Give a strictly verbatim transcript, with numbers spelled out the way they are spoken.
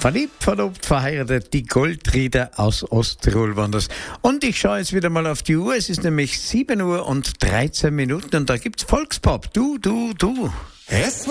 Verliebt, verlobt, verheiratet, die Goldrieder aus Osttirol waren das. Und ich schaue jetzt wieder mal auf die Uhr. Es ist nämlich sieben Uhr und dreizehn Minuten und da gibt's Volkspop. Du, du, du. Es